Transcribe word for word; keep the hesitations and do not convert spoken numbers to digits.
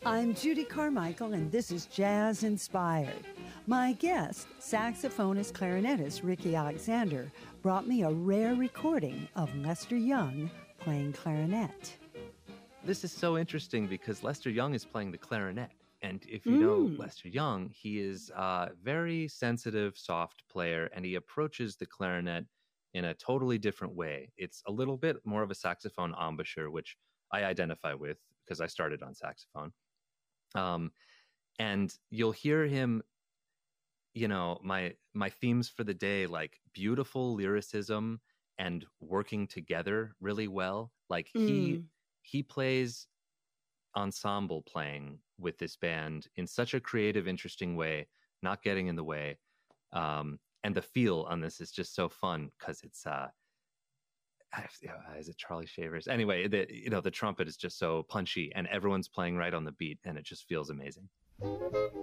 I'm Judy Carmichael, and this is Jazz Inspired. My guest, saxophonist clarinetist Ricky Alexander, brought me a rare recording of Lester Young playing clarinet. This is so interesting because Lester Young is playing the clarinet. And if you Mm. know Lester Young, he is a very sensitive, soft player, and he approaches the clarinet in a totally different way. It's a little bit more of a saxophone embouchure, which I identify with because I started on saxophone. Um, and you'll hear him, you know, my my themes for the day, like beautiful lyricism and working together really well. Like he Mm. he plays ensemble playing with this band in such a creative, interesting way, not getting in the way. Um, and the feel on this is just so fun because it's uh, is it Charlie Shavers? Anyway, the you know the trumpet is just so punchy, and everyone's playing right on the beat, and it just feels amazing.